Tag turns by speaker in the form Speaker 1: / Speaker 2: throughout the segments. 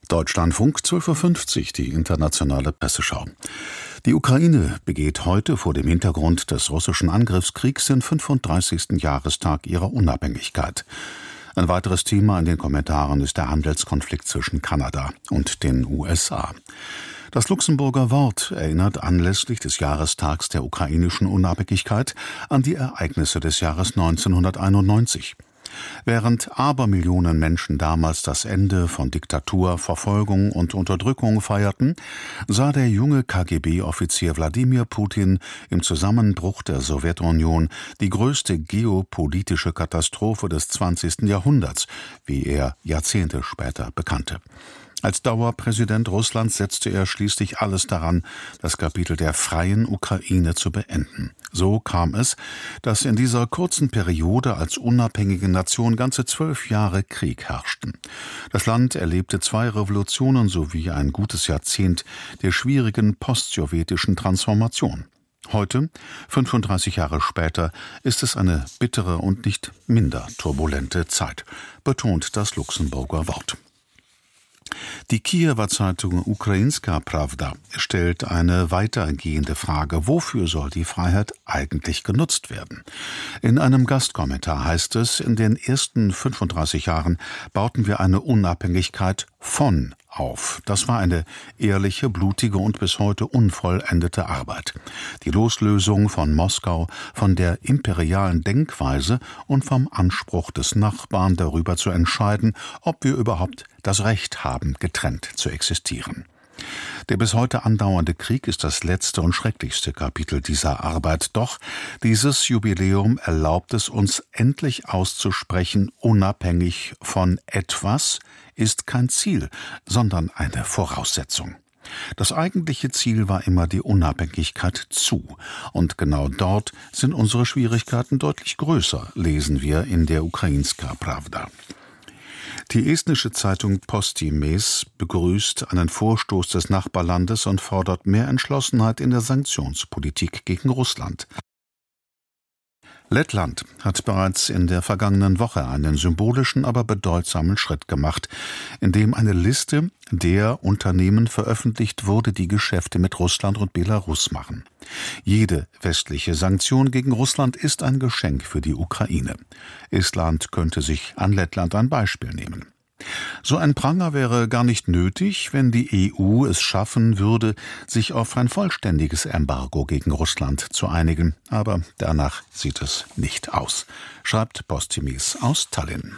Speaker 1: Deutschlandfunk 12:50 Uhr, die internationale Presseschau. Die Ukraine begeht heute vor dem Hintergrund des russischen Angriffskriegs den 35. Jahrestag ihrer Unabhängigkeit. Ein weiteres Thema in den Kommentaren ist der Handelskonflikt zwischen Kanada und den USA. Das Luxemburger Wort erinnert anlässlich des Jahrestags der ukrainischen Unabhängigkeit an die Ereignisse des Jahres 1991. Während Abermillionen Menschen damals das Ende von Diktatur, Verfolgung und Unterdrückung feierten, sah der junge KGB-Offizier Wladimir Putin im Zusammenbruch der Sowjetunion die größte geopolitische Katastrophe des 20. Jahrhunderts, wie er Jahrzehnte später bekannte. Als Dauerpräsident Russlands setzte er schließlich alles daran, das Kapitel der freien Ukraine zu beenden. So kam es, dass in dieser kurzen Periode als unabhängige Nation ganze 12 Jahre Krieg herrschten. Das Land erlebte 2 Revolutionen sowie ein gutes Jahrzehnt der schwierigen postsowjetischen Transformation. Heute, 35 Jahre später, ist es eine bittere und nicht minder turbulente Zeit, betont das Luxemburger Wort. Die Kiewer Zeitung Ukrainska Prawda stellt eine weitergehende Frage: Wofür soll die Freiheit eigentlich genutzt werden? In einem Gastkommentar heißt es, in den ersten 35 Jahren bauten wir eine Unabhängigkeit von auf. Das war eine ehrliche, blutige und bis heute unvollendete Arbeit. Die Loslösung von Moskau, von der imperialen Denkweise und vom Anspruch des Nachbarn darüber zu entscheiden, ob wir überhaupt das Recht haben, getrennt zu existieren. Der bis heute andauernde Krieg ist das letzte und schrecklichste Kapitel dieser Arbeit. Doch dieses Jubiläum erlaubt es uns endlich auszusprechen: Unabhängig von etwas ist kein Ziel, sondern eine Voraussetzung. Das eigentliche Ziel war immer die Unabhängigkeit zu. Und genau dort sind unsere Schwierigkeiten deutlich größer, lesen wir in der Ukrainska Prawda. Die estnische Zeitung Posti Mees begrüßt einen Vorstoß des Nachbarlandes und fordert mehr Entschlossenheit in der Sanktionspolitik gegen Russland. Lettland hat bereits in der vergangenen Woche einen symbolischen, aber bedeutsamen Schritt gemacht, indem eine Liste der Unternehmen veröffentlicht wurde, die Geschäfte mit Russland und Belarus machen. Jede westliche Sanktion gegen Russland ist ein Geschenk für die Ukraine. Estland könnte sich an Lettland ein Beispiel nehmen. So ein Pranger wäre gar nicht nötig, wenn die EU es schaffen würde, sich auf ein vollständiges Embargo gegen Russland zu einigen. Aber danach sieht es nicht aus, schreibt Postimees aus Tallinn.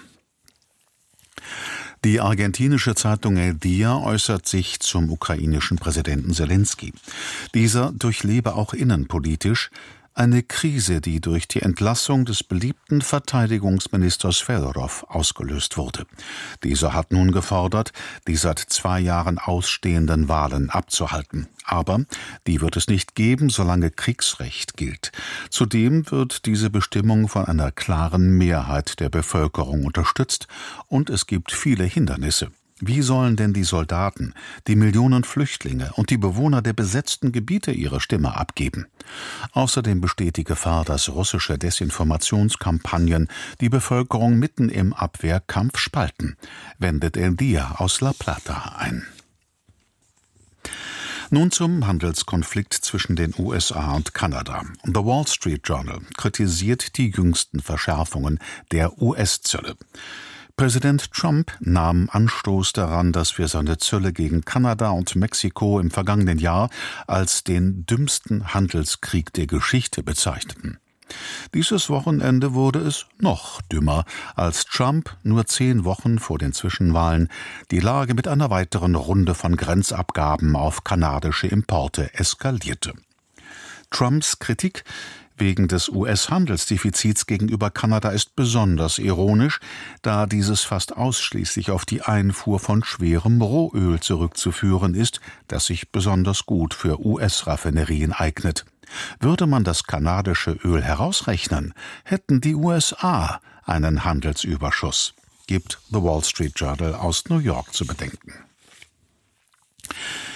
Speaker 1: Die argentinische Zeitung El Dia äußert sich zum ukrainischen Präsidenten Selenskyj. Dieser durchlebe auch innenpolitisch eine Krise, die durch die Entlassung des beliebten Verteidigungsministers Fedorov ausgelöst wurde. Dieser hat nun gefordert, die seit 2 Jahren ausstehenden Wahlen abzuhalten. Aber die wird es nicht geben, solange Kriegsrecht gilt. Zudem wird diese Bestimmung von einer klaren Mehrheit der Bevölkerung unterstützt und es gibt viele Hindernisse. Wie sollen denn die Soldaten, die Millionen Flüchtlinge und die Bewohner der besetzten Gebiete ihre Stimme abgeben? Außerdem besteht die Gefahr, dass russische Desinformationskampagnen die Bevölkerung mitten im Abwehrkampf spalten, wendet El Dia aus La Plata ein. Nun zum Handelskonflikt zwischen den USA und Kanada. The Wall Street Journal kritisiert die jüngsten Verschärfungen der US-Zölle. Präsident Trump nahm Anstoß daran, dass wir seine Zölle gegen Kanada und Mexiko im vergangenen Jahr als den dümmsten Handelskrieg der Geschichte bezeichneten. Dieses Wochenende wurde es noch dümmer, als Trump nur 10 Wochen vor den Zwischenwahlen die Lage mit einer weiteren Runde von Grenzabgaben auf kanadische Importe eskalierte. Trumps Kritik wegen des US-Handelsdefizits gegenüber Kanada ist besonders ironisch, da dieses fast ausschließlich auf die Einfuhr von schwerem Rohöl zurückzuführen ist, das sich besonders gut für US-Raffinerien eignet. Würde man das kanadische Öl herausrechnen, hätten die USA einen Handelsüberschuss, gibt The Wall Street Journal aus New York zu bedenken.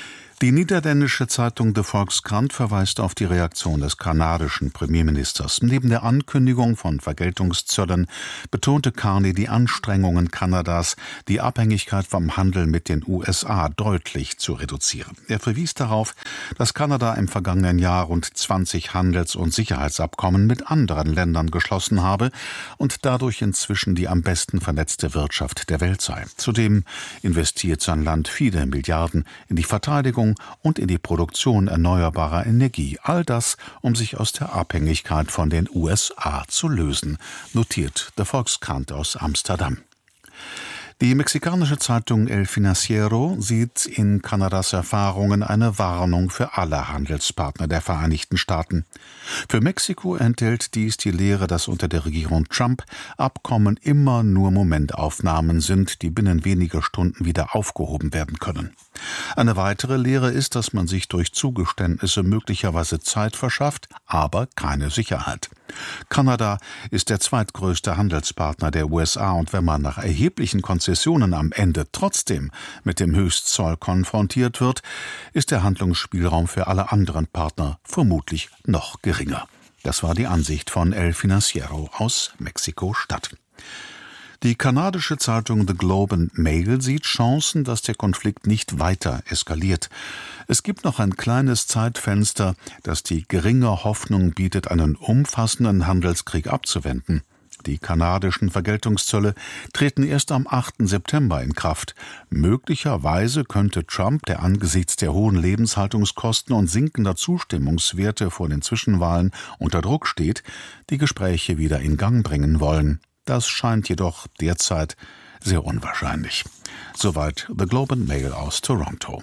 Speaker 1: Die niederländische Zeitung De Volkskrant verweist auf die Reaktion des kanadischen Premierministers. Neben der Ankündigung von Vergeltungszöllen betonte Carney die Anstrengungen Kanadas, die Abhängigkeit vom Handel mit den USA deutlich zu reduzieren. Er verwies darauf, dass Kanada im vergangenen Jahr rund 20 Handels- und Sicherheitsabkommen mit anderen Ländern geschlossen habe und dadurch inzwischen die am besten vernetzte Wirtschaft der Welt sei. Zudem investiert sein Land viele Milliarden in die Verteidigung und in die Produktion erneuerbarer Energie. All das, um sich aus der Abhängigkeit von den USA zu lösen, notiert der Volkskrant aus Amsterdam. Die mexikanische Zeitung El Financiero sieht in Kanadas Erfahrungen eine Warnung für alle Handelspartner der Vereinigten Staaten. Für Mexiko enthält dies die Lehre, dass unter der Regierung Trump Abkommen immer nur Momentaufnahmen sind, die binnen weniger Stunden wieder aufgehoben werden können. Eine weitere Lehre ist, dass man sich durch Zugeständnisse möglicherweise Zeit verschafft, aber keine Sicherheit. Kanada ist der zweitgrößte Handelspartner der USA und wenn man nach erheblichen Konzessionen am Ende trotzdem mit dem Höchstzoll konfrontiert wird, ist der Handlungsspielraum für alle anderen Partner vermutlich noch geringer. Das war die Ansicht von El Financiero aus Mexiko-Stadt. Die kanadische Zeitung The Globe and Mail sieht Chancen, dass der Konflikt nicht weiter eskaliert. Es gibt noch ein kleines Zeitfenster, das die geringe Hoffnung bietet, einen umfassenden Handelskrieg abzuwenden. Die kanadischen Vergeltungszölle treten erst am 8. September in Kraft. Möglicherweise könnte Trump, der angesichts der hohen Lebenshaltungskosten und sinkender Zustimmungswerte vor den Zwischenwahlen unter Druck steht, die Gespräche wieder in Gang bringen wollen. Das scheint jedoch derzeit sehr unwahrscheinlich. Soweit The Globe and Mail aus Toronto.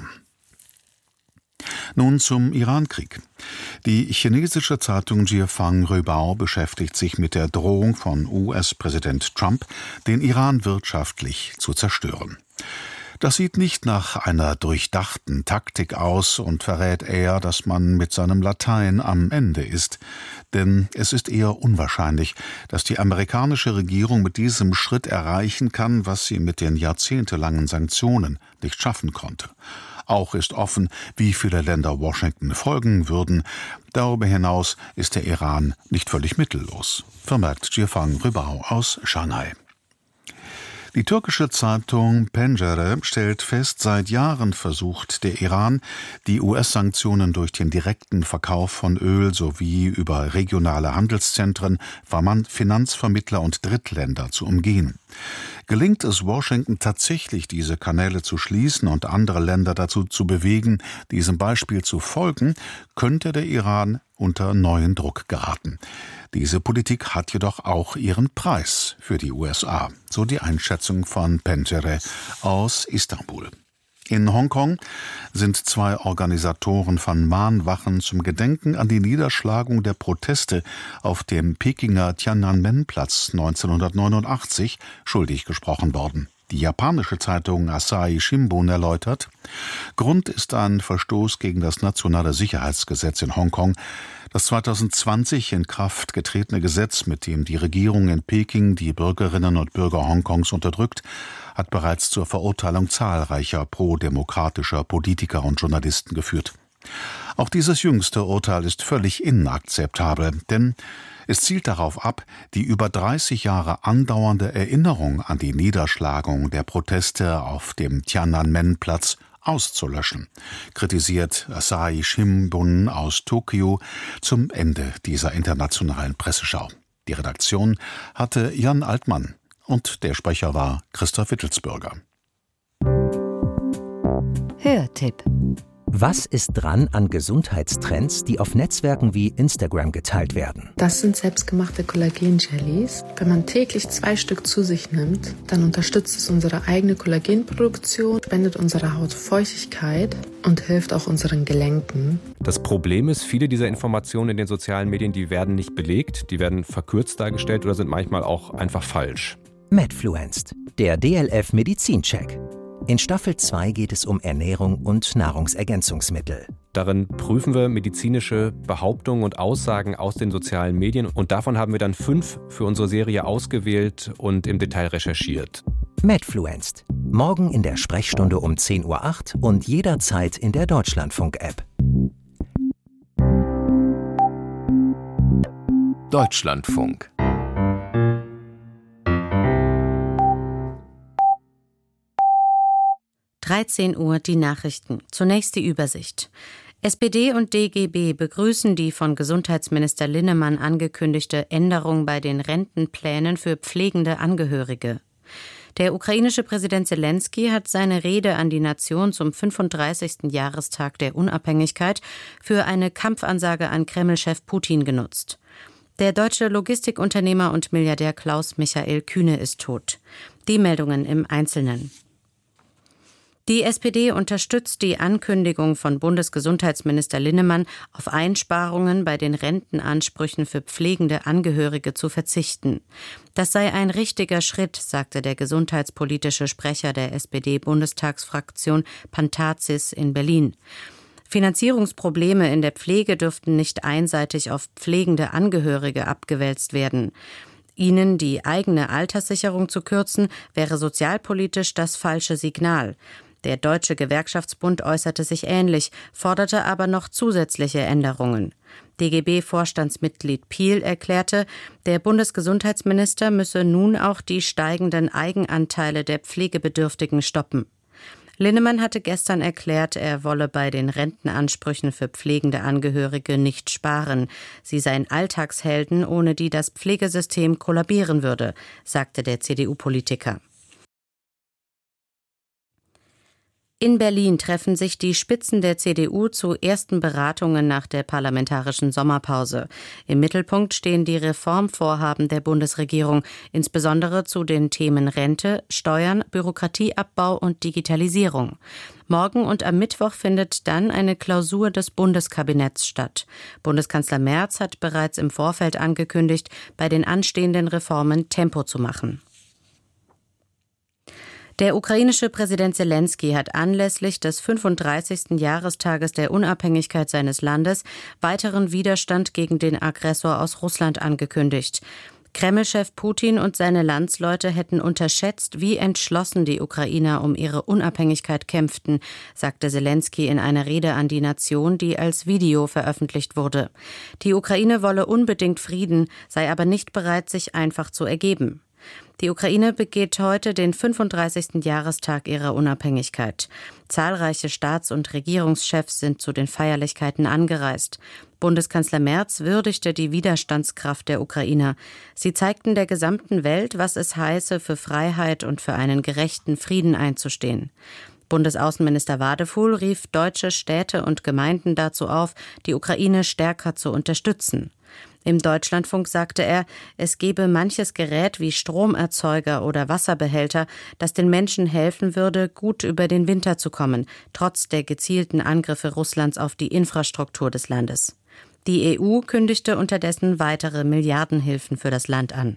Speaker 1: Nun zum Irankrieg. Die chinesische Zeitung Jiefang Rübao beschäftigt sich mit der Drohung von US-Präsident Trump, den Iran wirtschaftlich zu zerstören. Das sieht nicht nach einer durchdachten Taktik aus und verrät eher, dass man mit seinem Latein am Ende ist. Denn es ist eher unwahrscheinlich, dass die amerikanische Regierung mit diesem Schritt erreichen kann, was sie mit den jahrzehntelangen Sanktionen nicht schaffen konnte. Auch ist offen, wie viele Länder Washington folgen würden. Darüber hinaus ist der Iran nicht völlig mittellos, vermerkt Jiefang Rübao aus Shanghai. Die türkische Zeitung Pencere stellt fest, seit Jahren versucht der Iran, die US-Sanktionen durch den direkten Verkauf von Öl sowie über regionale Handelszentren, Finanzvermittler und Drittländer zu umgehen. Gelingt es Washington tatsächlich, diese Kanäle zu schließen und andere Länder dazu zu bewegen, diesem Beispiel zu folgen, könnte der Iran unter neuen Druck geraten. Diese Politik hat jedoch auch ihren Preis für die USA, so die Einschätzung von Pencere aus Istanbul. In Hongkong sind 2 Organisatoren von Mahnwachen zum Gedenken an die Niederschlagung der Proteste auf dem Pekinger Tiananmen-Platz 1989 schuldig gesprochen worden. Die japanische Zeitung Asahi Shimbun erläutert, Grund ist ein Verstoß gegen das nationale Sicherheitsgesetz in Hongkong. Das 2020 in Kraft getretene Gesetz, mit dem die Regierung in Peking die Bürgerinnen und Bürger Hongkongs unterdrückt, hat bereits zur Verurteilung zahlreicher pro-demokratischer Politiker und Journalisten geführt. Auch dieses jüngste Urteil ist völlig inakzeptabel, denn es zielt darauf ab, die über 30 Jahre andauernde Erinnerung an die Niederschlagung der Proteste auf dem Tiananmen-Platz auszulöschen, kritisiert Asahi Shimbun aus Tokio zum Ende dieser internationalen Presseschau. Die Redaktion hatte Jan Altmann und der Sprecher war Christoph Wittelsbürger.
Speaker 2: Hörtipp. Was ist dran an Gesundheitstrends, die auf Netzwerken wie Instagram geteilt werden?
Speaker 3: Das sind selbstgemachte Kollagen-Jellies. Wenn man täglich 2 Stück zu sich nimmt, dann unterstützt es unsere eigene Kollagenproduktion, spendet unserer Haut Feuchtigkeit und hilft auch unseren Gelenken.
Speaker 4: Das Problem ist, viele dieser Informationen in den sozialen Medien, die werden nicht belegt, die werden verkürzt dargestellt oder sind manchmal auch einfach falsch.
Speaker 2: Medfluenced, der DLF Medizincheck. In Staffel 2 geht es um Ernährung und Nahrungsergänzungsmittel.
Speaker 4: Darin prüfen wir medizinische Behauptungen und Aussagen aus den sozialen Medien und davon haben wir dann 5 für unsere Serie ausgewählt und im Detail recherchiert.
Speaker 2: Medfluenced. Morgen in der Sprechstunde um 10:08 Uhr und jederzeit in der Deutschlandfunk-App.
Speaker 5: Deutschlandfunk.
Speaker 6: Uhr die Nachrichten. Zunächst die Übersicht. SPD und DGB begrüßen die von Gesundheitsminister Linnemann angekündigte Änderung bei den Rentenplänen für pflegende Angehörige. Der ukrainische Präsident Selenskyj hat seine Rede an die Nation zum 35. Jahrestag der Unabhängigkeit für eine Kampfansage an Kreml-Chef Putin genutzt. Der deutsche Logistikunternehmer und Milliardär Klaus Michael Kühne ist tot. Die Meldungen im Einzelnen. Die SPD unterstützt die Ankündigung von Bundesgesundheitsminister Linnemann, auf Einsparungen bei den Rentenansprüchen für pflegende Angehörige zu verzichten. Das sei ein richtiger Schritt, sagte der gesundheitspolitische Sprecher der SPD-Bundestagsfraktion Pantazis in Berlin. Finanzierungsprobleme in der Pflege dürften nicht einseitig auf pflegende Angehörige abgewälzt werden. Ihnen die eigene Alterssicherung zu kürzen, wäre sozialpolitisch das falsche Signal. Der Deutsche Gewerkschaftsbund äußerte sich ähnlich, forderte aber noch zusätzliche Änderungen. DGB-Vorstandsmitglied Piel erklärte, der Bundesgesundheitsminister müsse nun auch die steigenden Eigenanteile der Pflegebedürftigen stoppen. Linnemann hatte gestern erklärt, er wolle bei den Rentenansprüchen für pflegende Angehörige nicht sparen. Sie seien Alltagshelden, ohne die das Pflegesystem kollabieren würde, sagte der CDU-Politiker. In Berlin treffen sich die Spitzen der CDU zu ersten Beratungen nach der parlamentarischen Sommerpause. Im Mittelpunkt stehen die Reformvorhaben der Bundesregierung, insbesondere zu den Themen Rente, Steuern, Bürokratieabbau und Digitalisierung. Morgen und am Mittwoch findet dann eine Klausur des Bundeskabinetts statt. Bundeskanzler Merz hat bereits im Vorfeld angekündigt, bei den anstehenden Reformen Tempo zu machen. Der ukrainische Präsident Selenskyj hat anlässlich des 35. Jahrestages der Unabhängigkeit seines Landes weiteren Widerstand gegen den Aggressor aus Russland angekündigt. Kreml-Chef Putin und seine Landsleute hätten unterschätzt, wie entschlossen die Ukrainer um ihre Unabhängigkeit kämpften, sagte Selenskyj in einer Rede an die Nation, die als Video veröffentlicht wurde. Die Ukraine wolle unbedingt Frieden, sei aber nicht bereit, sich einfach zu ergeben. Die Ukraine begeht heute den 35. Jahrestag ihrer Unabhängigkeit. Zahlreiche Staats- und Regierungschefs sind zu den Feierlichkeiten angereist. Bundeskanzler Merz würdigte die Widerstandskraft der Ukrainer. Sie zeigten der gesamten Welt, was es heiße, für Freiheit und für einen gerechten Frieden einzustehen. Bundesaußenminister Wadefuhl rief deutsche Städte und Gemeinden dazu auf, die Ukraine stärker zu unterstützen. Im Deutschlandfunk sagte er, es gebe manches Gerät wie Stromerzeuger oder Wasserbehälter, das den Menschen helfen würde, gut über den Winter zu kommen, trotz der gezielten Angriffe Russlands auf die Infrastruktur des Landes. Die EU kündigte unterdessen weitere Milliardenhilfen für das Land an.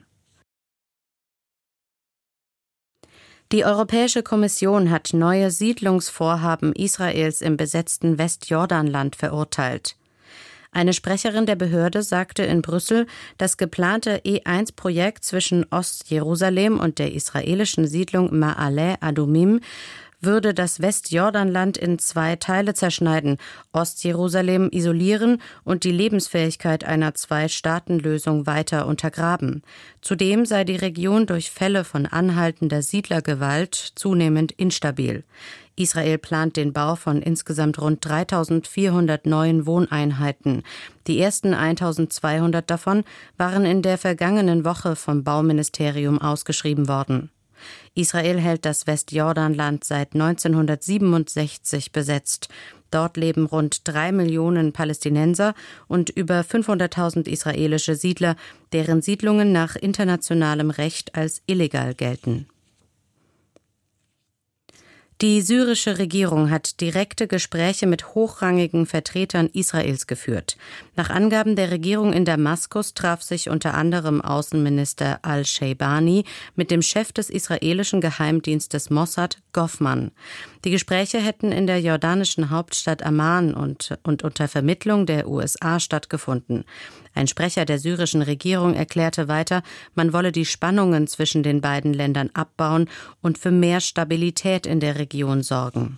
Speaker 6: Die Europäische Kommission hat neue Siedlungsvorhaben Israels im besetzten Westjordanland verurteilt. Eine Sprecherin der Behörde sagte in Brüssel, das geplante E1-Projekt zwischen Ostjerusalem und der israelischen Siedlung Ma'ale Adumim würde das Westjordanland in 2 Teile zerschneiden, Ostjerusalem isolieren und die Lebensfähigkeit einer 2-Staaten-Lösung weiter untergraben. Zudem sei die Region durch Fälle von anhaltender Siedlergewalt zunehmend instabil. Israel plant den Bau von insgesamt rund 3.400 neuen Wohneinheiten. Die ersten 1.200 davon waren in der vergangenen Woche vom Bauministerium ausgeschrieben worden. Israel hält das Westjordanland seit 1967 besetzt. Dort leben rund 3 Millionen Palästinenser und über 500.000 israelische Siedler, deren Siedlungen nach internationalem Recht als illegal gelten. Die syrische Regierung hat direkte Gespräche mit hochrangigen Vertretern Israels geführt. Nach Angaben der Regierung in Damaskus traf sich unter anderem Außenminister al-Shaybani mit dem Chef des israelischen Geheimdienstes Mossad, Goffman. Die Gespräche hätten in der jordanischen Hauptstadt Amman und unter Vermittlung der USA stattgefunden. Ein Sprecher der syrischen Regierung erklärte weiter, man wolle die Spannungen zwischen den beiden Ländern abbauen und für mehr Stabilität in der Region sorgen.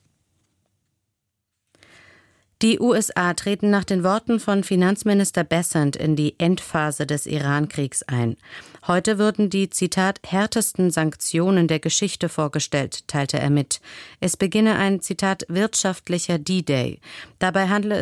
Speaker 6: Die USA treten nach den Worten von Finanzminister Bessent in die Endphase des Iran-Kriegs ein. Heute würden die, Zitat, härtesten Sanktionen der Geschichte vorgestellt, teilte er mit. Es beginne ein, Zitat, wirtschaftlicher D-Day. Dabei handle